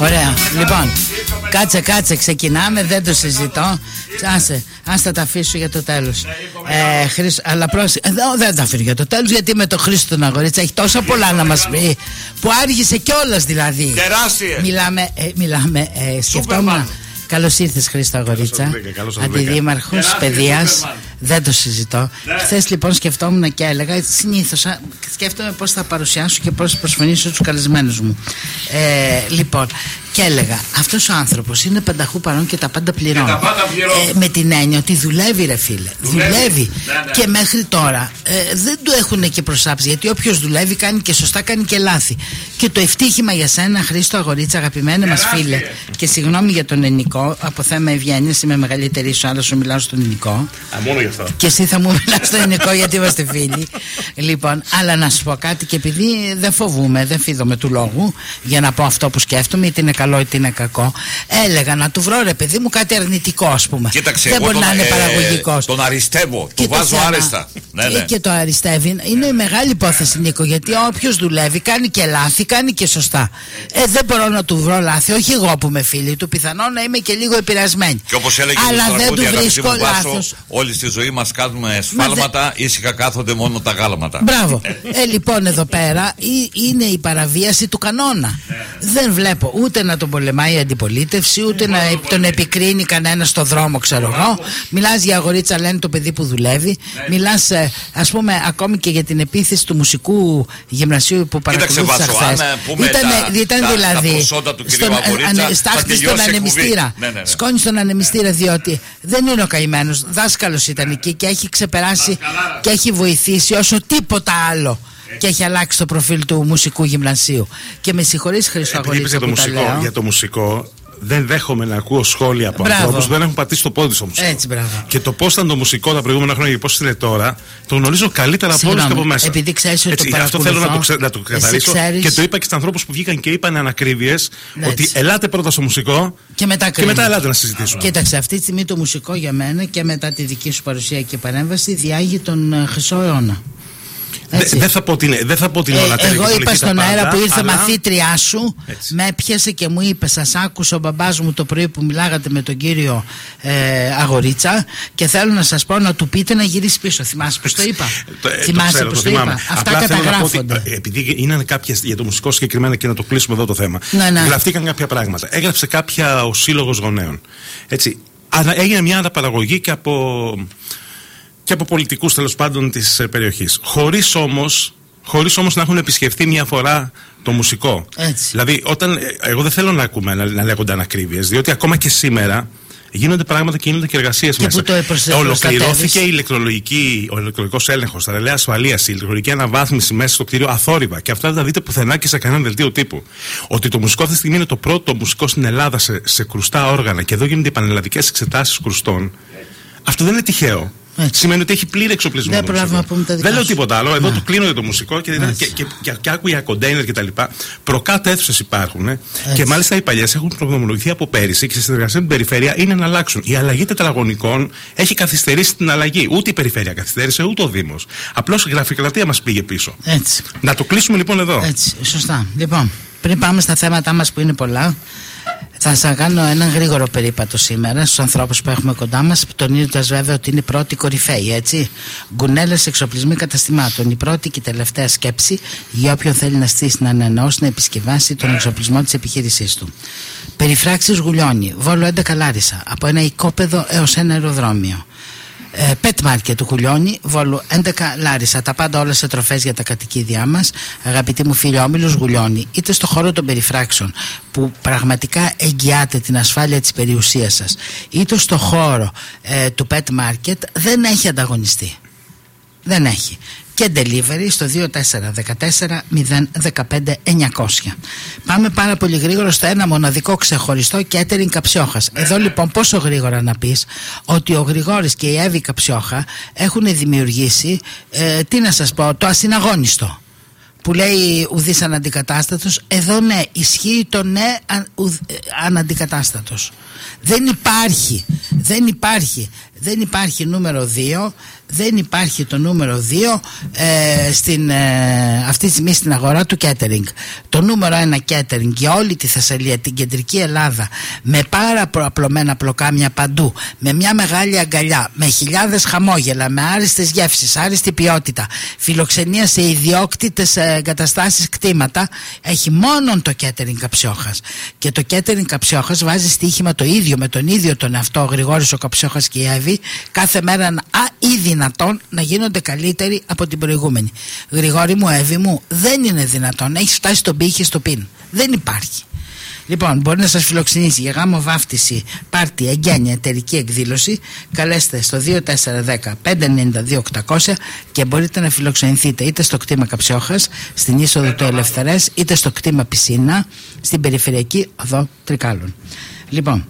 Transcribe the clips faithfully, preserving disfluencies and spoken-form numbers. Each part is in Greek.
Ωραία. Λοιπόν, κάτσε, κάτσε, ξεκινάμε, δεν το συζητώ. Άσε, άστα τα αφήσω για το τέλος. Ε, Χρήστο, αλλά πρόσεχε, εδώ δεν τα αφήνω για το τέλος, γιατί με το Χρήστο τον Αγορίτσα έχει τόσα πολλά να μας πει, που άργησε κιόλας δηλαδή. Τεράστια. Μιλάμε, ε, μιλάμε, ε, σκεφτόμουν. Καλώς ήρθες, Χρήστο Αγορίτσα, αντιδήμαρχος παιδείας. Δεν το συζητώ. Χθες λοιπόν σκεφτόμουν και έλεγα, συνήθως σκέφτομαι πώς θα παρουσιάσω και πώς θα προσφωνήσω τους καλεσμένους μου. Ε, λοιπόν, και έλεγα, αυτός ο άνθρωπος είναι πανταχού παρόν και τα πάντα πληρώνει. Ε, με την έννοια ότι δουλεύει, ρε φίλε. Δουλεύει. δουλεύει. Ναι, ναι. Και μέχρι τώρα ε, δεν του έχουν και προσάψει. Γιατί όποιος δουλεύει κάνει και σωστά, κάνει και λάθη. Και το ευτύχημα για σένα, Χρήστο Αγορίτσα, αγαπημένε μας φίλε, και συγγνώμη για τον ελληνικό, από θέμα ευγένειας, είμαι μεγαλύτερη σου, αλλά σου μιλάω στον ελληνικό. Α, μόνο γι' αυτό. Και εσύ θα μου μιλάς στον ελληνικό, γιατί είμαστε φίλοι. Λοιπόν, αλλά να σου πω κάτι, και επειδή δεν φοβούμαι, δεν φίδομαι του λόγου για να πω αυτό που σκέφτομαι, είτε είναι καλό είτε είναι κακό, έλεγα να του βρω, ρε παιδί μου, κάτι αρνητικό, ας πούμε. Κοίταξε, δεν μπορεί τον, να είναι ε, παραγωγικός. Τον αριστεύω, τον βάζω θέμα, άρεστα. Ναι, ναι. Και το αριστεύει. Είναι μεγάλη υπόθεση, Νίκο, γιατί όποιος δουλεύει κάνει και λάθη, κάνει και σωστά. Ε, δεν μπορώ να του βρω λάθη, όχι εγώ που είμαι φίλη του, πιθανόν να είμαι και λίγο επηρεασμένη. Και όπως έλεγε, αλλά δεν του βρίσκω λάθος. Όλη στη ζωή μας κάνουμε σφάλματα, δε... ήσυχα κάθονται μόνο τα γάλματα. Μπράβο. ε, λοιπόν, εδώ πέρα είναι η παραβίαση του κανόνα. Δεν βλέπω ούτε να τον πολεμάει η αντιπολίτευση, ούτε να τον επικρίνει κανένα στο δρόμο, ξέρω εγώ. Μιλάς για Αγορίτσα, λένε το παιδί που δουλεύει. Μιλάς, ας πούμε, ακόμη και για την επίθεση του μουσικού γυμνασίου που παρακολούθησα χθες. Ήταν, ήταν τα, δηλαδή τα προσόντα του κυρίου Αγορίτσα, στάχτη στον ανεμιστήρα. Ναι, ναι, ναι. Σκόνη στον ανεμιστήρα, διότι δεν είναι ο καημένος. Δάσκαλος ήταν εκεί και έχει ξεπεράσει και έχει βοηθήσει όσο τίποτα άλλο. Και έχει αλλάξει το προφίλ του μουσικού γυμνασίου. Και με συγχωρείς, Χρήστο Αγορίτσα, που τα λέω. Για το μουσικό δεν δέχομαι να ακούω σχόλια από ανθρώπους που δεν έχουν πατήσει το πόδι στο μουσικό. Έτσι, μπράβο. Και το πώς ήταν το μουσικό τα προηγούμενα χρόνια και πώς είναι τώρα, το γνωρίζω καλύτερα από όλους και από μέσα. Επειδή ξέρεις ότι έτσι, το αυτό θέλω να το, ξε, να το καθαρίσω. Και το είπα και στους ανθρώπους που βγήκαν και είπαν ανακρίβειες, ότι ελάτε πρώτα στο μουσικό και μετά, και μετά ελάτε να συζητήσουμε. Κοίταξε, αυτή τη στιγμή το μουσικό για μένα και μετά τη δική σου παρουσία και παρέμβαση διάγει τον uh, χρυσό αιώνα. Δεν δε θα πω την, δε θα πω την ε, Εγώ είπα στον αέρα που ήρθε αλλά... μαθήτριά σου, έτσι. Με έπιασε και μου είπε, σας άκουσε ο μπαμπάς μου το πρωί που μιλάγατε με τον κύριο ε, Αγορίτσα, και θέλω να σας πω να του πείτε να γυρίσει πίσω. Θυμάσαι πως το είπα? το, Θυμάσαι το πως το, το είπα? Αυτά απλά καταγράφονται. Ότι, επειδή είναι κάποιες για το μουσικό συγκεκριμένα, και να το κλείσουμε εδώ το θέμα, ναι, ναι. Γραφτήκαν κάποια πράγματα. Έγραψε κάποια ο Σύλλογος Γονέων. Έτσι, έγινε μια αναπαραγωγή και από... και από πολιτικούς, τέλος πάντων, της ε, περιοχής. Χωρίς όμως, χωρίς όμως να έχουν επισκεφτεί μια φορά το μουσικό. Έτσι. Δηλαδή, όταν, ε, εγώ δεν θέλω να ακούμε να, να λέγονται ανακρίβειες, διότι ακόμα και σήμερα γίνονται πράγματα και γίνονται και εργασίες και μέσα. Ολοκληρώθηκε η ηλεκτρολογική, ο ηλεκτρολογικός έλεγχος, τα ρελαία ασφαλείας, η ηλεκτρολογική αναβάθμιση μέσα στο κτίριο αθόρυβα. Και αυτά δεν τα δείτε πουθενά και σε κανένα δελτίο τύπου. Ότι το μουσικό αυτή τη στιγμή είναι το πρώτο μουσικό στην Ελλάδα σε, σε κρουστά όργανα, και εδώ γίνονται οι πανελλαδικές εξετάσεις κρουστών. Αυτό δεν είναι τυχαίο. Έτσι. Σημαίνει ότι έχει πλήρη εξοπλισμό. Δεν προλάβουμε να πούμε τα δικά. Δεν λέω τίποτα άλλο. Να. Εδώ το κλείνω για το μουσικό και, και, και, και, και άκουγα κοντέινερ κτλ. Προκάτω αίθουσες υπάρχουν. Ε, και μάλιστα οι παλιές έχουν προγραμματοποιηθεί από πέρυσι και σε συνεργασία με την περιφέρεια είναι να αλλάξουν. Η αλλαγή τετραγωνικών έχει καθυστερήσει την αλλαγή. Ούτε η περιφέρεια καθυστέρησε, ούτε ο Δήμος. Απλώς η γραφειοκρατία μας πήγε πίσω. Έτσι. Να το κλείσουμε λοιπόν εδώ. Έτσι, σωστά. Λοιπόν, πριν πάμε στα θέματα μας που είναι πολλά, θα σας κάνω έναν γρήγορο περίπατο σήμερα στους ανθρώπους που έχουμε κοντά μας, τονίζοντας βέβαια ότι είναι η πρώτη κορυφαίοι, έτσι. Γκουνέλες, εξοπλισμοί καταστημάτων. Η πρώτη και η τελευταία σκέψη για όποιον θέλει να στήσει, να ανανεώσει, να επισκευάσει τον εξοπλισμό της επιχείρησής του. Περιφράξεις Γουλιώνη, Βόλο έντεκα Λάρισα, από ένα οικόπεδο έως ένα αεροδρόμιο. Ε, Pet Market του Κουλιώνη, Βόλου έντεκα Λάρισα. Τα πάντα όλα σε τροφές για τα κατοικίδια μας. Αγαπητοί μου φίλοι, όμιλος Γουλιώνη, είτε στο χώρο των περιφράξεων που πραγματικά εγγυάται την ασφάλεια της περιουσίας σας, είτε στο χώρο ε, του Pet Market, δεν έχει ανταγωνιστεί. Δεν έχει. Και delivery στο δύο τέσσερα ένα τέσσερα μηδέν ένα πέντε εννιακόσια. Πάμε πάρα πολύ γρήγορα στο ένα μοναδικό ξεχωριστό catering Καψιόχας. Εδώ λοιπόν πόσο γρήγορα να πεις ότι ο Γρηγόρης και η Εύη Καψιόχα έχουν δημιουργήσει, ε, τι να σας πω, το ασυναγώνιστο. Που λέει ουδής αναντικατάστατος. Εδώ ναι, ισχύει το ναι αν, ουδ, αναντικατάστατος. Δεν υπάρχει, δεν υπάρχει, δεν υπάρχει νούμερο δύο, δεν υπάρχει το νούμερο δύο ε, στην, ε, αυτή τη στιγμή στην αγορά του catering. Το νούμερο ένα catering για όλη τη Θεσσαλία, την κεντρική Ελλάδα, με πάρα απλωμένα πλοκάμια παντού, με μια μεγάλη αγκαλιά, με χιλιάδες χαμόγελα, με άριστες γεύσεις, άριστη ποιότητα, φιλοξενία σε ιδιόκτητες εγκαταστάσεις, κτήματα, έχει μόνο το catering Καψιόχας. Και το catering Καψιόχας βάζει στοίχημα το ίδιο με τον ίδιο τον εαυτό, ο Γρηγόρης ο Καψιόχας και η Εύη, κάθε μέρα α, ή δυνατόν να γίνονται καλύτεροι από την προηγούμενη. Γρηγόρη μου, Εύη μου, δεν είναι δυνατόν. Έχεις φτάσει στον πύχη στο πιν. Δεν υπάρχει. Λοιπόν, μπορεί να σας φιλοξενήσει για γάμο, βάφτιση, πάρτι, εγγένεια, εταιρική εκδήλωση. Καλέστε στο δύο τέσσερα ένα μηδέν πέντε εννιά δύο οκτακόσια και μπορείτε να φιλοξενηθείτε είτε στο κτήμα Καψιόχας, στην είσοδο του Ελευθερές, είτε στο κτήμα Πισίνα, στην περιφερειακή οδό Τρικάλων. Λοιπόν,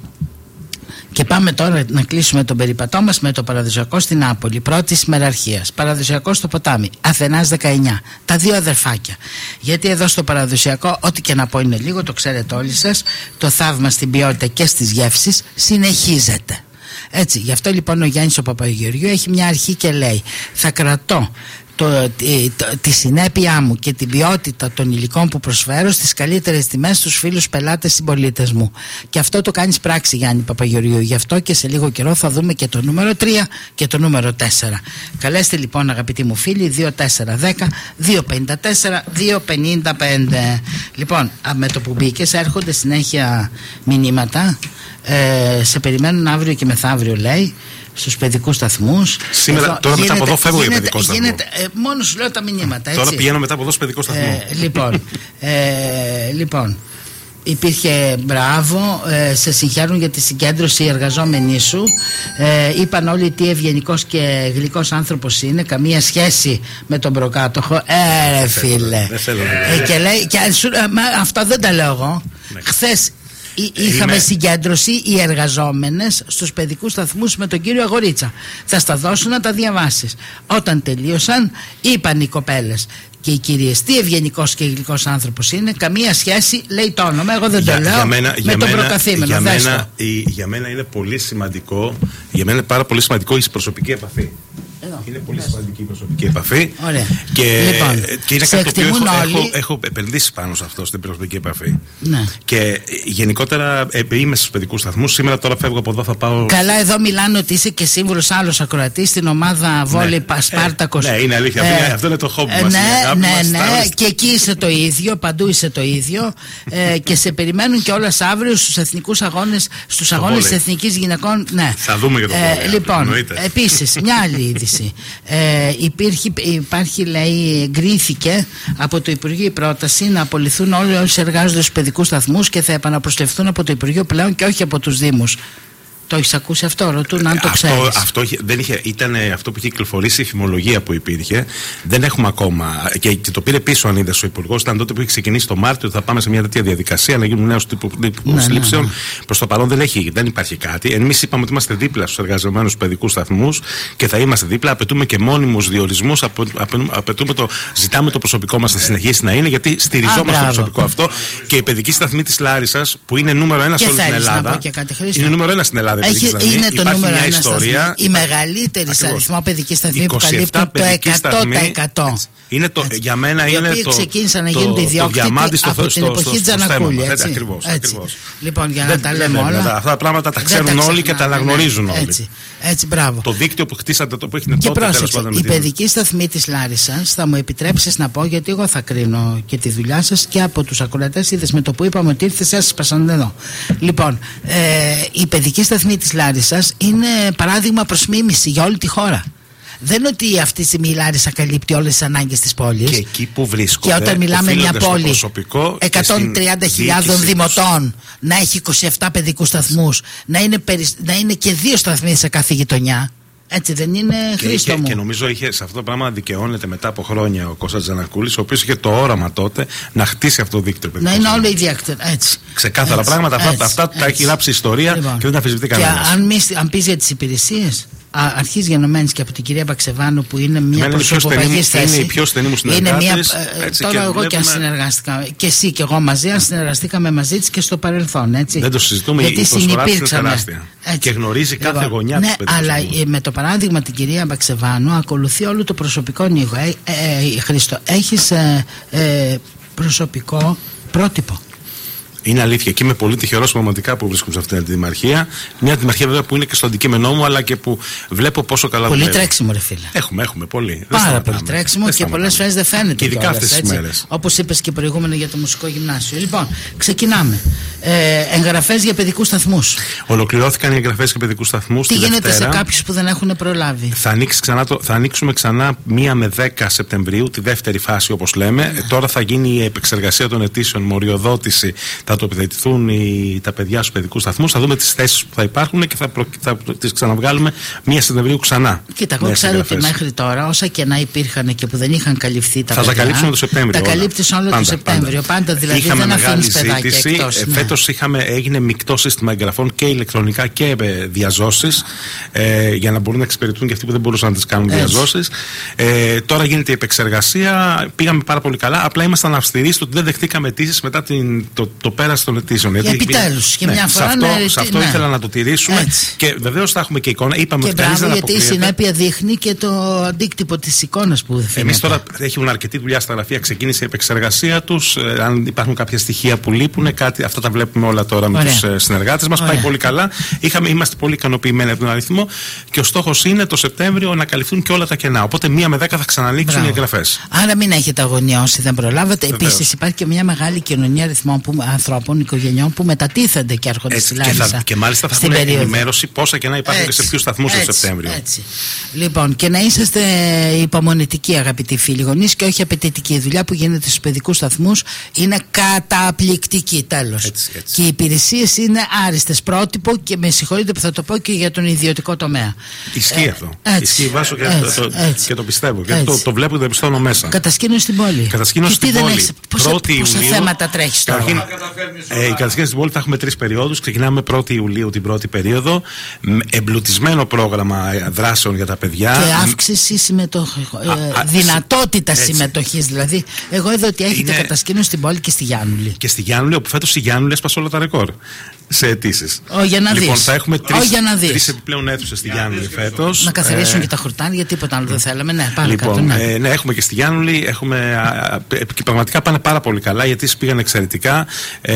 και πάμε τώρα να κλείσουμε τον περιπατό μας με το παραδοσιακό στην Νάπολη, πρώτης μεραρχίας. Παραδοσιακό στο ποτάμι, Αθενάς δεκαεννιά. Τα δύο αδερφάκια. Γιατί εδώ στο παραδοσιακό, ό,τι και να πω είναι λίγο, το ξέρετε όλοι σας, το θαύμα στην ποιότητα και στις γεύσεις συνεχίζεται. Έτσι, γι' αυτό λοιπόν ο Γιάννης ο Παπαγεωργιού έχει μια αρχή και λέει: θα κρατώ Το, τη, το, τη συνέπειά μου και την ποιότητα των υλικών που προσφέρω στις καλύτερες τιμές στους φίλους πελάτες συμπολίτες μου. Και αυτό το κάνεις πράξη, Γιάννη Παπαγεωργιού. Γι' αυτό και σε λίγο καιρό θα δούμε και το νούμερο τρία και το νούμερο τέσσερα. Καλέστε λοιπόν, αγαπητοί μου φίλοι, δύο τέσσερα ένα μηδέν δύο πέντε τέσσερα δύο πέντε πέντε. Λοιπόν, με το που μπήκες έρχονται συνέχεια μηνύματα. ε, Σε περιμένουν αύριο και μεθαύριο, λέει, στους παιδικούς σταθμούς. Σήμερα, εδώ, τώρα γίνεται, μετά από εδώ φεύγω για παιδικό σταθμό. Γίνεται, ε, μόνο σου λέω τα μηνύματα, έτσι. Τώρα πηγαίνω μετά από εδώ στο παιδικό σταθμό. Ε, λοιπόν, ε, λοιπόν, υπήρχε μπράβο, ε, σε συγχαίρουν για τη συγκέντρωση, οι εργαζόμενοι σου. Ε, είπαν όλοι τι ευγενικός και γλυκός άνθρωπος είναι, καμία σχέση με τον προκάτοχο. Ε, ρε φίλε. Δεν θέλω, ε, και λέει, και, ε, μα, αυτό δεν τα λέω εγώ. Ναι. Χθες είχαμε Είμαι... συγκέντρωση οι εργαζόμενες στους παιδικούς σταθμούς με τον κύριο Αγορίτσα. Θα στα δώσουν να τα διαβάσεις. Όταν τελείωσαν, είπαν οι κοπέλες και οι κυρίες τι ευγενικός και γλυκός άνθρωπος είναι, καμία σχέση, λέει το όνομα, εγώ δεν για, το λέω, για μένα, με για τον μένα, προκαθήμενο. Για μένα, η, για μένα είναι πολύ σημαντικό, για μένα είναι πάρα πολύ σημαντικό η προσωπική επαφή. Εδώ, είναι πολύ σημαντική η προσωπική επαφή. Ωραία. Και, λοιπόν, και είναι κάτι το οποίο έχω, έχω, έχω επενδύσει πάνω σε αυτό, στην προσωπική επαφή. Ναι. Και γενικότερα ε, είμαι στους παιδικούς σταθμούς. Σήμερα τώρα φεύγω από εδώ, θα πάω. Καλά, εδώ μιλάνε ότι είσαι και σύμβουλος άλλος ακροατής στην ομάδα Βόλεϊ ναι. Πασπάρτακος. Ε, ναι, είναι αλήθεια. Ε, αυτό, αυτό είναι το χόμπι ε, μας. Ναι, είναι, ναι, ναι. ναι. Και εκεί είσαι το ίδιο, παντού είσαι το ίδιο. ε, και σε περιμένουν και όλας αύριο στους εθνικούς αγώνες, στους αγώνες της Εθνικής Γυναικών. Ναι. Θα δούμε και το ε, Λοιπόν, επίσης, μια άλλη είδηση. Ε, υπήρχε, υπάρχει, λέει, εγκρίθηκε από το Υπουργείο η πρόταση να απολυθούν όλοι όσοι εργάζονται στους παιδικούς σταθμούς και θα επαναπροσληφθούν από το Υπουργείο πλέον και όχι από τους Δήμους. Το έχεις ακούσει αυτό, ρωτούν αν το ξέρεις. Αυτό, αυτό δεν είχε, ήταν αυτό που είχε κυκλοφορήσει η φημολογία που υπήρχε. Δεν έχουμε ακόμα. Και, και το πήρε πίσω, αν είδες, ο Υπουργός. Ήταν τότε που είχε ξεκινήσει το Μάρτιο ότι θα πάμε σε μια τέτοια διαδικασία να γίνουν νέους τύπου ναι, συλλήψεων. Ναι, ναι. Προς το παρόν δεν, έχει, δεν υπάρχει κάτι. Εμείς είπαμε ότι είμαστε δίπλα στους εργαζομένους παιδικούς σταθμούς και θα είμαστε δίπλα. Απαιτούμε και μόνιμους διορισμούς. Απαιτούμε το, ζητάμε το προσωπικό μας να συνεχίσει να είναι, γιατί στηριζόμαστε το προσωπικό αυτό. Και η παιδική σταθμή της Λάρισσας, που είναι νούμερο ένα σε όλη την Ελλάδα. Είναι νούμερο ένα στην Ελλάδα. Έχει, είναι το νούμερο ένα ιστορία, η μεγαλύτερη αριθμό παιδική σταθμή που καλύπτουν το εκατό τοις εκατό. Είναι το, για μένα είναι το, ξεκίνησαν να γίνονται ιδιόκτητοι από την εποχή Τζανακούλη. Ακριβώς. Λοιπόν, για να τα λέμε όλα. Αυτά τα πράγματα τα ξέρουν όλοι και τα αναγνωρίζουν όλοι. Έτσι, μπράβο. Το δίκτυο που χτίσατε, το που έχει τότε, τέλος πάντων. Η παιδική σταθμή της Λάρισσας, θα μου επιτρέψεις να πω, γιατί εγώ θα κρίνω και τη δουλειά σας και από τους ακροατές, είδες με το που είπαμε ότι ήρθες, έσπασαν εδώ. Λοιπόν, η παιδική σταθμή της Λάρισσας είναι παράδειγμα προς μίμηση για όλη τη χώρα. Δεν είναι ότι αυτή τη στιγμή η Λάρισα καλύπτει όλες τις ανάγκες της πόλης. Και εκεί που βρίσκονται. Και όταν μιλάμε μια πόλη εκατόν τριάντα χιλιάδων δημοτών, να έχει είκοσι επτά παιδικούς σταθμούς, να είναι, περι... να είναι και δύο σταθμοί σε κάθε γειτονιά. Έτσι δεν είναι, Χρήστο μου? Και νομίζω είχε σε αυτό το πράγμα δικαιώνεται μετά από χρόνια ο Κώστας Τζανακούλης, ο οποίος είχε το όραμα τότε να χτίσει αυτό το δίκτυο. Να είναι όλο ιδιαίτερο. Έτσι. Ξεκάθαρα έτσι, πράγματα. Έτσι, αυτά, αυτά τα έχει γράψει η ιστορία λοιπόν, και δεν τα αφισβητεί κανένας. Και αν, αν πει για τις υπηρεσίες. αρχής γενομένης και από την κυρία Μπαξεβάνου, που είναι μια προσωποπαγής θέση. Είναι η πιο στενή μου συνεργάτης. Τώρα, εγώ βλέπουμε... και αν συνεργαστήκα, και εσύ και εγώ μαζί, αν συνεργαστήκαμε μαζί της και στο παρελθόν. Έτσι. Δεν το συζητούμε, γιατί η προσφορά της είναι τεράστια. Και γνωρίζει κάθε λοιπόν, γωνιά ναι, του παιδικού. Αλλά με το παράδειγμα την κυρία Μπαξεβάνου ακολουθεί όλο το προσωπικό νύχο. Ε, ε, ε, Χρήστο, έχεις ε, ε, προσωπικό πρότυπο. Είναι αλήθεια και είμαι πολύ τυχερός πραγματικά που βρίσκομαι σε αυτήν την δημαρχία. Μια δημαρχία βέβαια που είναι και στο αντικείμενό μου, αλλά και που βλέπω πόσο καλά πολύ δουλεύει. Τρέξιμο, ρε φίλε. Έχουμε, έχουμε πολύ. Πάρα πολύ τρέξιμο και πολλές φορές δεν φαίνεται. Και ειδικά αυτές τις μέρες. Όπως είπες και προηγούμενα για το μουσικό γυμνάσιο. Λοιπόν, ξεκινάμε. Ε, εγγραφές για παιδικούς σταθμούς. Ολοκληρώθηκαν οι εγγραφές για παιδικούς σταθμούς. Τι γίνεται Δευτέρα. Σε κάποιους που δεν έχουν προλάβει? Θα, ξανά το, θα ανοίξουμε ξανά μία με δέκα Σεπτεμβρίου, τη δεύτερη φάση όπως λέμε. Yeah. Τώρα θα γίνει η επεξεργασία των αιτήσεων, μοριοδότηση. Θα το επιδετηθούν οι, τα παιδιά στους παιδικούς σταθμούς. Θα δούμε τις θέσεις που θα υπάρχουν και θα, προ, θα τις ξαναβγάλουμε μία Σεπτεμβρίου ξανά. Κοίτα, εγώ ξέρω ότι μέχρι τώρα όσα και να υπήρχαν και που δεν είχαν καλυφθεί τα θα παιδιά. Θα τα καλύψουμε το Σεπτέμβριο. Τα καλύπτεις όλο το Σεπτέμβριο. Πάντα, πάντα δηλαδή είχαμε δεν μεγάλη αφήνεις παιδάκια εκτός. Ναι. Φέτος έγινε μεικτό σύστημα εγγραφών και ηλεκτρονικά και διαζώσεις, ε, για να μπορούν να εξυπηρετούν και αυτοί που δεν μπορούσαν να τις κάνουν διαζώσεις. Ε, τώρα γίνεται η επεξεργασία. Πήγαμε πάρα πολύ καλά. Απλά ήμασταν αυστηροί στο ότι δεν δεχτήκαμε αιτήσεις μετά την, το, το πέρας των αιτήσεων. Επιτέλους. Και ναι, μια φορά σε αυτό, ναι, σε αυτό ναι. ήθελα να το τηρήσουμε. Έτσι. Και βεβαίως θα έχουμε και εικόνα. Είπαμε και ότι κανείς δεν γιατί η συνέπεια δείχνει και το αντίκτυπο της εικόνας που φαίνεται. Εμείς τώρα έχουμε αρκετή δουλειά στα γραφεία. Ξεκίνησε η επεξεργασία τους. Ε, αν υπάρχουν κάποια στοιχεία που λείπουν, κάτι, αυτά τα βλέπουμε όλα τώρα με τους ε, συνεργάτες μας. Πάει πολύ καλά. Είχαμε, είμαστε πολύ ικανοποιημένοι από τον αριθμό και ο στόχος είναι το Σεπτέμβριο να καλυφθούν και όλα τα κενά. Οπότε μία με δέκα θα ξανανοίξουν οι εγγραφές. Άρα μην έχετε αγωνία όσοι δεν προλάβατε. Επίσης υπάρχει και μια μεγάλη κοινωνία αριθμών που, ανθρώπων, οικογενειών που μετατίθενται και έρχονται στη Λάρισα. Και, και μάλιστα θα έχουν ενημέρωση πόσα κενά υπάρχουν έτσι, και σε ποιους σταθμούς το Σεπτέμβριο. Έτσι. Λοιπόν, και να είσαστε υπομονητικοί, αγαπητοί φίλοι γονείς, και όχι απαιτητικοί. Η δουλειά που γίνεται στους παιδικούς σταθμούς είναι καταπληκτική. Τέλος. Έτσι, έτσι. Και οι υπηρεσίες είναι άριστες. Πρότυπο, και με συγχωρείτε που θα το πω και για τον ιδιωτικό τομέα. Ισχύει ε, αυτό. Έτσι, Ισχύει βάσο και, έτσι, το, το, και το πιστεύω. Γιατί το, το βλέπω και το πιστώνω μέσα. Κατασκήνωση στην πόλη. Κατασκήνωση στην πόλη. Έχεις, πόσα, πόσα θέματα τρέχεις τώρα. Καταρχήν, ε, η κατασκήνωση στην πόλη θα έχουμε τρεις περιόδους. Ξεκινάμε πρώτη Ιουλίου την πρώτη περίοδο. Εμπλουτισμένο πρόγραμμα δράσεων για τα παιδιά. Και αύξηση συμμετοχής. Ε, δυνατότητα συμμετοχής. Δηλαδή, εγώ είδα ότι έχετε είναι... κατασκήνωση στην πόλη και στη Γιάννουλη. Και στη Γιάννουλη, όπου φέτος η Γιάννουλη έσπασε όλα τα ρεκόρ σε αιτήσεις. Oh, για να λοιπόν, δεις. θα έχουμε τρεις, oh, τρεις επιπλέον αίθουσες στη Γιάννουλη φέτος. Να καθαρίσουν ε... και τα χορτάνια, τίποτα άλλο δεν θέλαμε. Ναι, πάμε λοιπόν, κάτω, ναι. Ε, ναι, έχουμε και στη Γιάννουλη. Έχουμε, α, και πραγματικά πάνε πάρα πολύ καλά, γιατί πήγαν εξαιρετικά. Ε,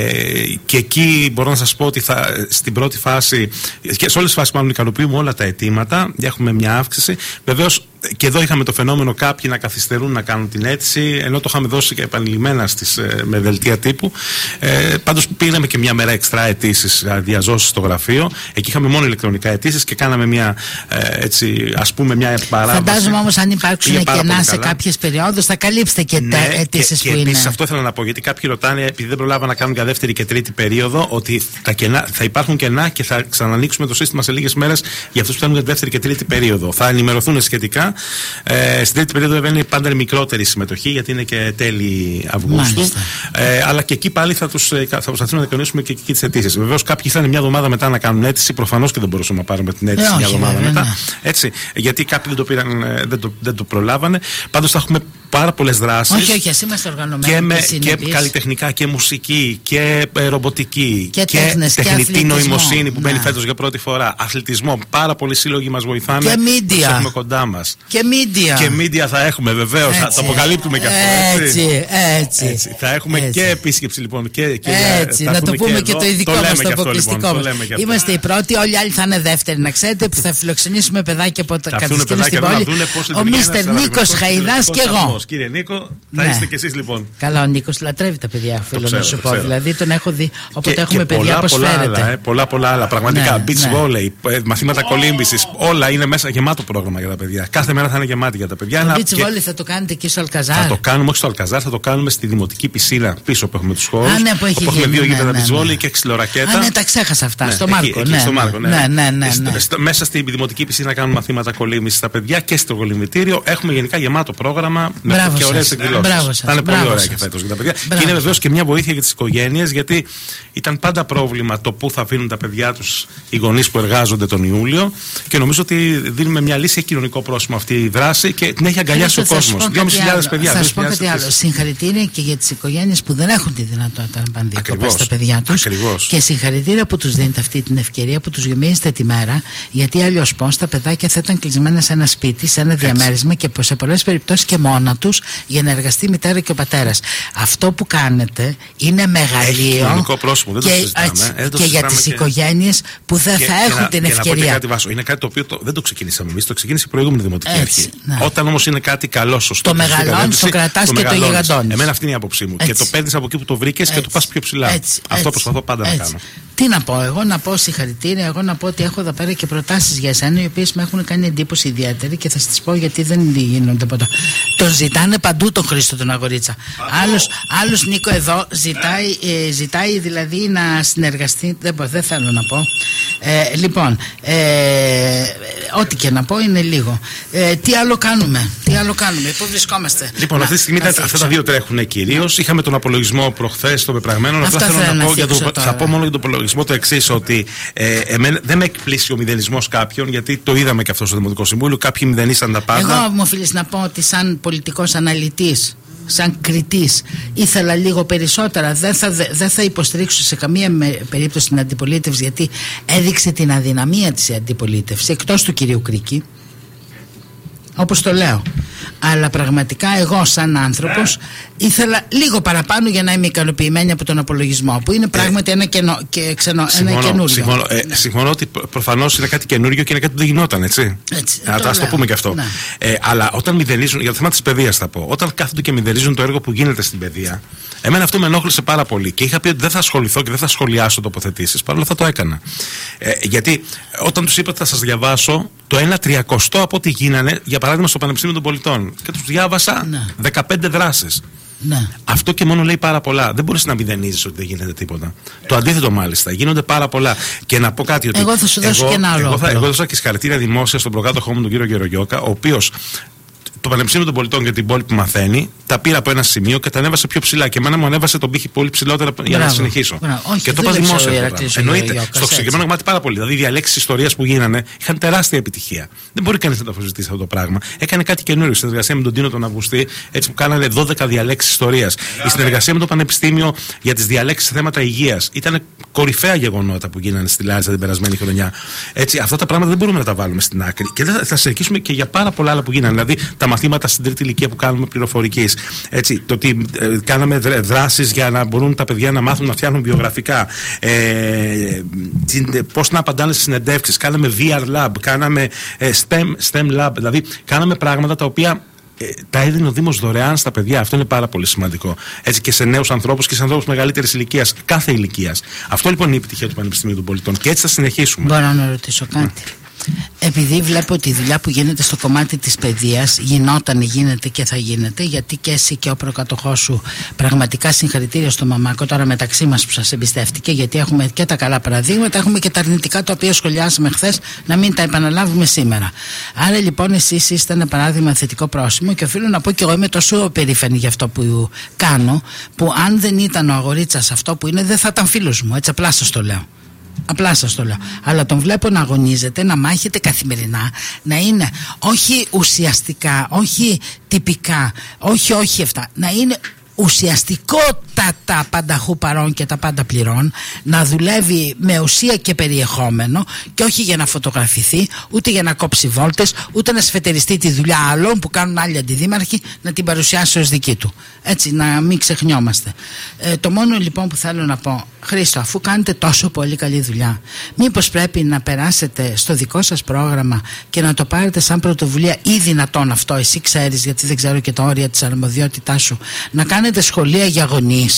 και εκεί μπορώ να σας πω ότι θα, στην πρώτη φάση, και σε όλες τις φάσεις μάλλον ικανοποιούμε όλα τα αιτήματα. Έχουμε μια αύξηση. Βεβαίως, και εδώ είχαμε το φαινόμενο κάποιοι να καθυστερούν να κάνουν την αίτηση, ενώ το είχαμε δώσει και επανειλημμένα στις, με δελτία τύπου. Ε, πάντως πήραμε και μια μέρα εξτρά αιτήσεις, διαζώσεις στο γραφείο. Εκεί είχαμε μόνο ηλεκτρονικά αιτήσεις και κάναμε μια, ε, έτσι, ας πούμε, μια παράβαση. Φαντάζομαι όμως αν υπάρξουν κενά σε κάποιες περιόδους θα καλύψετε και ναι, τα αιτήσεις που και είναι. Και επίσης αυτό ήθελα να πω, γιατί κάποιοι ρωτάνε, επειδή δεν προλάβα να κάνουν για δεύτερη και τρίτη περίοδο, ότι τα κενά, θα υπάρχουν κενά και θα ξανανοίξουμε το σύστημα σε λίγες μέρες για αυτούς που θέλουν για δεύτερη και τρίτη περίοδο. Θα ενημερωθούν σχετικά. Ε, στην τρίτη περίοδο βέβαια είναι πάντα μικρότερη συμμετοχή, γιατί είναι και τέλη Αυγούστου. Ε, αλλά και εκεί πάλι θα, τους, θα προσπαθήσουμε να διευκρινίσουμε και εκεί τις αιτήσεις. Βεβαίως κάποιοι ήθελαν μια εβδομάδα μετά να κάνουν αίτηση. Προφανώς και δεν μπορούσαμε να πάρουμε την αίτηση ε, μια εβδομάδα μετά. Ναι. Έτσι, γιατί κάποιοι δεν το, πήραν, δεν, το, δεν το προλάβανε. Πάντως θα έχουμε πάρα πολλές δράσεις. Όχι, όχι, ας είμαστε οργανωμένοι. Και, με, και καλλιτεχνικά και μουσική και ε, ρομποτική και, και τέχνες, τεχνητή και νοημοσύνη που ναι. μπαίνει φέτος για πρώτη φορά. Αθλητισμό. Πάρα πολλοί σύλλογοι μας βοηθάνε. Και media. Έχουμε κοντά μας. Και media. Και media θα έχουμε βεβαίως. Θα το αποκαλύπτουμε και αυτό. Έτσι, έτσι. έτσι. Θα έχουμε έτσι. Και επίσκεψη λοιπόν. Και, και έτσι, να το πούμε και, και το ειδικό το μας, το αποκλειστικό μας. Είμαστε οι πρώτοι, όλοι οι άλλοι θα είναι δεύτεροι. Να ξέρετε που θα φιλοξενήσουμε παιδάκια από τα κατασκήνωση στην πόλη. Ο Μίστερ Νίκος Χαϊδάς και εγώ. Κύριε Νίκο, θα είστε κι εσείς λοιπόν. Καλά, ο Νίκος λατρεύει τα παιδιά, φίλο να σου πω. Δηλαδή τον έχω δει. Οπότε έχουμε παιδιά πως φέρετε. Πολλά πολλά άλλα. Πραγματικά beach volley, μαθήματα κολύμβησης, όλα είναι μέσα γεμάτο πρόγραμμα για τα παιδιά. Κάθε μέρα θα είναι γεμάτη για τα παιδιά. Το beach volley θα το κάνετε εκεί στο Αλκαζάρ. Θα το κάνουμε όχι στο Αλκαζάρ, θα το κάνουμε στη δημοτική πισίνα πίσω που έχουμε τους χώρους. Α, ναι, που έχει έχουμε δύο ναι, γήπεδα ναι, beach volley ναι. και ξυλορακέτα. Α, ναι, τα ξέχασα αυτά. Ναι, στο Μάρκο. Εκεί, ναι, εκεί, στο Μάρκο ναι. Ναι, ναι, ναι, ναι. Μέσα στη δημοτική πισίνα κάνουμε μαθήματα κολύμβησης στα παιδιά και στο κολυμβητήριο. Έχουμε γενικά γεμάτο πρόγραμμα και ωραίες εκδηλώσεις. Θα είναι πολύ ωραία και φέτος για τα παιδιά. Μπράβο. Και είναι βεβαίως και μια βοήθεια για τις οικογένειες, γιατί ήταν πάντα πρόβλημα το πού θα αφήνουν τα παιδιά τους οι γονείς που εργάζονται τον Ιούλιο. Και νομίζω ότι δίνουμε μια λύση, έχει κοινωνικό πρόσημο αυτή η δράση και την έχει αγκαλιάσει ο κόσμος. δυόμισι χιλιάδες παιδιά. Θα σου πω κάτι άλλο. Συγχαρητήρια και για τις οικογένειες που δεν έχουν τη δυνατότητα να πάνε διακοπές στα παιδιά τους. Και συγχαρητήρια που τους δίνετε αυτή την ευκαιρία, που τους γεμίζετε τη μέρα, γιατί αλλιώς πώς τα παιδάκια θα ήταν κλεισμένα σε ένα σπίτι, σε ένα διαμέρισμα και σε πολλές περιπτώσεις και μόνα τους για να εργαστεί η μητέρα και ο πατέρας. Αυτό που κάνετε είναι μεγαλείο πρόσωπο, δεν και, το συζητάμε, έτσι, δεν το και για τις και... οικογένειες που δεν και, θα και έχουν να, την και ευκαιρία. Να κάτι, Βάσο, είναι κάτι το οποίο το, δεν το ξεκινήσαμε εμείς, το ξεκίνησε η προηγούμενη δημοτική έτσι, αρχή. Ναι. Όταν όμως είναι κάτι καλό, σωστό, το μεγαλώνεις, το κρατάς και το γιγαντώνεις. Εμένα αυτή είναι η άποψή μου. Έτσι. Και το παίρνεις από εκεί που το βρήκες και το πας πιο ψηλά. Έτσι, Αυτό έτσι, προσπαθώ πάντα έτσι. να κάνω. Τι να πω, εγώ να πω συγχαρητήρια, εγώ να πω ότι έχω εδώ πέρα και προτάσεις για εσένα, οι οποίες με έχουν κάνει εντύπωση ιδιαίτερη και θα σας πω γιατί δεν γίνονται ποτέ. Τον ζητάνε παντού τον Χρήστο τον Αγορίτσα. Άλλος, άλλος Νίκο εδώ ζητάει, ε, ζητάει δηλαδή να συνεργαστεί, δεν, δεν θέλω να πω. Ε, λοιπόν, ε, ό,τι και να πω είναι λίγο. Ε, τι άλλο κάνουμε, τι άλλο κάνουμε, πού βρισκόμαστε. Λοιπόν, να, αυτή τη στιγμή τα, αυτά τα δύο τρέχουν κυρίως. Είχαμε τον απολογισμό προχθές των πεπραγμένων. Απλά θέλω να πω για το, θα πω μόνο για τον απολογισμό το εξής, ότι ε, εμένα, δεν με εκπλήσει ο μηδενισμός κάποιων, γιατί το είδαμε και αυτό στο Δημοτικό Συμβούλιο. Κάποιοι μηδενίσαν τα πάντα. Εγώ μου οφείλεις να πω ότι σαν πολιτικός αναλυτής, σαν κριτής, ήθελα λίγο περισσότερα. Δεν θα, δεν θα υποστηρίξω σε καμία περίπτωση την αντιπολίτευση, γιατί έδειξε την αδυναμία της η αντιπολίτευση, εκτός του κυρίου Κρίκη, όπως το λέω. Αλλά πραγματικά εγώ σαν άνθρωπος ήθελα λίγο παραπάνω για να είμαι ικανοποιημένη από τον απολογισμό, που είναι πράγματι ε, ένα, καινο, και ξενο, συμφωνώ, ένα καινούριο. Συμφωνώ, ε, ναι. συμφωνώ ότι προφανώς είναι κάτι καινούριο και είναι κάτι που δεν γινόταν, έτσι. έτσι Α το, το πούμε και αυτό. Ναι. Ε, αλλά όταν μηδενίζουν, για το θέμα της παιδείας θα πω, όταν κάθονται και μηδενίζουν το έργο που γίνεται στην παιδεία, εμένα αυτό με ενόχλησε πάρα πολύ και είχα πει ότι δεν θα ασχοληθώ και δεν θα σχολιάσω τοποθετήσεις. Παρ' όλα αυτά το έκανα. Ε, γιατί όταν τους είπα ότι θα σας διαβάσω το ένα τριακοστό από ό,τι γίνανε, για παράδειγμα στο Πανεπιστήμιο των Πολιτών, και τους διάβασα ναι. δεκαπέντε δράσεις. Ναι. Αυτό και μόνο λέει πάρα πολλά. Δεν μπορείς να μηδενίζεις ότι δεν γίνεται τίποτα. Το αντίθετο μάλιστα. Γίνονται πάρα πολλά. Και να πω κάτι. Ότι εγώ θα σου δώσω εγώ, και ένα άλλο. Εγώ, θα, εγώ δώσα και συγχαρητήρια δημόσια στον προκάτοχό μου, τον κύριο Γερογιώκα, ο οποίος το Πανεπιστήμιο των Πολιτών για την πόλη που μαθαίνει, τα πήρα από ένα σημείο και τα ανέβασε πιο ψηλά. Και εμένα μου ανέβασε τον πύχη πολύ ψηλότερα για μπράβο, να συνεχίσω. Όχι, και το είπα δημόσια. Εννοείται. Στο συγκεκριμένο κομμάτι πάρα πολύ. Δηλαδή, οι διαλέξεις ιστορίας που γίνανε είχαν τεράστια επιτυχία. Δεν μπορεί κανείς να το αφισβητήσει αυτό το πράγμα. Έκανε κάτι καινούριο. Η συνεργασία με τον Τίνο τον Αυγουστή, έτσι που κάνανε δώδεκα διαλέξεις ιστορίας. Η συνεργασία με το Πανεπιστήμιο για τις διαλέξεις σε θέματα υγείας. Ήταν κορυφαία γεγονότα που γίνανε στη Λάρισα την περασμένη χρονιά. Έτσι, αυτά τα πράγματα δεν μπορούμε να τα βάλουμε στην άκρη. Και θα, θα συνεχίσουμε και για πάρα πολλά άλλα που γίνανε. Δηλαδή, τα μαθήματα στην τρίτη ηλικία που κάνουμε πληροφορικής. Έτσι, το ότι ε, κάναμε δράσεις για να μπορούν τα παιδιά να μάθουν να φτιάχνουν βιογραφικά. Ε, πώς να απαντάνε στις συνεντεύξεις. Κάναμε βι αρ Lab, κάναμε ε, STEM, STEM Lab. Δηλαδή, κάναμε πράγματα τα οποία ε, τα έδινε ο Δήμος δωρεάν στα παιδιά. Αυτό είναι πάρα πολύ σημαντικό. Έτσι, και σε νέους ανθρώπους και σε ανθρώπους μεγαλύτερης ηλικίας, κάθε ηλικίας. Αυτό λοιπόν είναι η επιτυχία του Πανεπιστημίου των Πολιτών. Και έτσι θα συνεχίσουμε. Μπορώ να ρωτήσω κάτι. Mm. Επειδή βλέπω ότι η δουλειά που γίνεται στο κομμάτι της παιδείας γινόταν, γίνεται και θα γίνεται, γιατί και εσύ και ο προκατοχός σου πραγματικά συγχαρητήρια στο Μαμάκο, τώρα μεταξύ μας που σας εμπιστεύτηκε, γιατί έχουμε και τα καλά παραδείγματα, έχουμε και τα αρνητικά τα οποία σχολιάσαμε χθες, να μην τα επαναλάβουμε σήμερα. Άρα λοιπόν εσείς είστε ένα παράδειγμα θετικό πρόσημο και οφείλω να πω και εγώ είμαι τόσο περήφανη για αυτό που κάνω, που αν δεν ήταν ο Αγορίτσας αυτό που είναι, δεν θα ήταν φίλος μου, έτσι απλά σας το λέω. Απλά σας το λέω. Αλλά τον βλέπω να αγωνίζεται, να μάχεται καθημερινά, να είναι όχι ουσιαστικά, όχι τυπικά, όχι όχι αυτά, να είναι ουσιαστικότατα πανταχού παρών και τα πάντα πληρών, να δουλεύει με ουσία και περιεχόμενο και όχι για να φωτογραφηθεί, ούτε για να κόψει βόλτες, ούτε να σφετεριστεί τη δουλειά άλλων που κάνουν άλλοι αντιδήμαρχοι να την παρουσιάσει ως δική του. Έτσι, να μην ξεχνιόμαστε. Ε, το μόνο λοιπόν που θέλω να πω, Χρήστο, αφού κάνετε τόσο πολύ καλή δουλειά, μήπως πρέπει να περάσετε στο δικό σας πρόγραμμα και να το πάρετε σαν πρωτοβουλία, ή δυνατόν αυτό, εσύ ξέρεις, γιατί δεν ξέρω και τα όρια της αρμοδιότητάς σου, να κάνετε σχολεία για γονείς,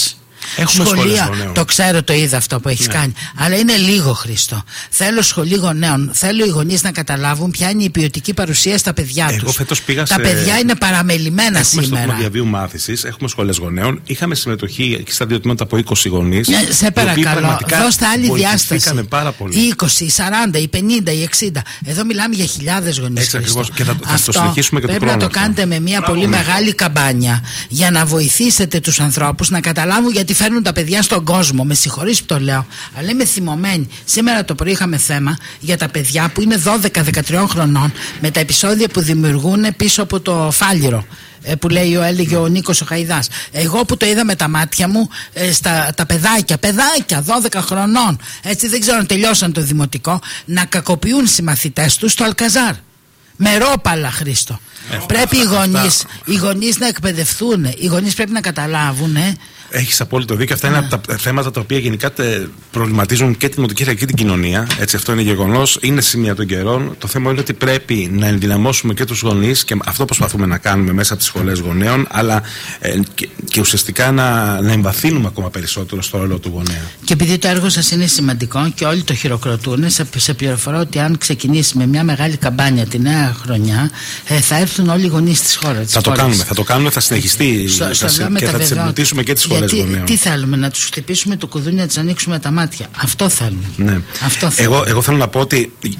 Έχουμε σχολεία. Το ξέρω, το είδα αυτό που έχεις ναι. κάνει. Αλλά είναι λίγο, Χρήστο. Θέλω σχολή γονέων. Θέλω οι γονείς να καταλάβουν ποια είναι η ποιοτική παρουσία στα παιδιά τους. Εγώ φέτος πήγα Τα σε... παιδιά είναι παραμελημένα έχουμε σήμερα. Έχουμε στο διαβίου μάθησης, έχουμε σχολές γονέων. Είχαμε συμμετοχή και στα δύο τμήματα από είκοσι γονείς. Ναι, σε παρακαλώ, δώστε άλλη διάσταση. Πάρα πολύ. Οι είκοσι, οι σαράντα, οι πενήντα, οι εξήντα. Εδώ μιλάμε για χιλιάδες γονείς. Έτσι ακριβώς. Και θα, θα το συνεχίσουμε και πρέπει το χρόνο. να το κάνετε με μια πολύ ναι. μεγάλη καμπάνια για να βοηθήσετε τους ανθρώπους να καταλάβουν γιατί φέρνουν τα παιδιά στον κόσμο. Με συγχωρείς που το λέω, αλλά είμαι θυμωμένη. Σήμερα το πρωί είχαμε θέμα για τα παιδιά που είναι δώδεκα δεκατρία χρονών με τα επεισόδια που δημιουργούν πίσω από το φάλιρο. Που λέει ο έλεγε ο Νίκος ο Χαϊδάς. Εγώ που το είδα με τα μάτια μου ε, στα, τα παιδάκια, παιδάκια δώδεκα χρονών, έτσι δεν ξέρω αν τελειώσαν το δημοτικό, να κακοποιούν συμμαθητές τους στο Αλκαζάρ. Με ρόπαλα, Χρήστο. Ε, πρέπει αυτά, οι, γονείς, αυτά. οι γονείς να εκπαιδευτούν. Οι γονείς πρέπει να καταλάβουν ε. Έχεις απόλυτο δίκιο. Αυτά yeah. είναι από τα θέματα τα οποία γενικά προβληματίζουν και την δημοτική αλλά και την κοινωνία. Έτσι, αυτό είναι γεγονός. Είναι σημεία των καιρών. Το θέμα είναι ότι πρέπει να ενδυναμώσουμε και τους γονείς και αυτό προσπαθούμε να κάνουμε μέσα από τις σχολές γονέων, αλλά ε, και, και ουσιαστικά να, να εμβαθύνουμε ακόμα περισσότερο στο ρόλο του γονέα. Και επειδή το έργο σας είναι σημαντικό και όλοι το χειροκροτούν, σε, σε πληροφορώ ότι αν ξεκινήσει με μια μεγάλη καμπάνια τη νέα χρονιά, ε, θα έρθουν όλοι οι γονείς της χώρας. Θα το κάνουμε, θα το κάνουμε, θα συνεχιστεί στο, στο θα, και θα τις εμπλουτίσουμε και τις σχολές. Γιατί, τι θέλουμε, να τους χτυπήσουμε το κουδούνι, να τους ανοίξουμε τα μάτια. Αυτό θέλουμε. Ναι. Αυτό θέλουμε. Εγώ, εγώ θέλω να πω ότι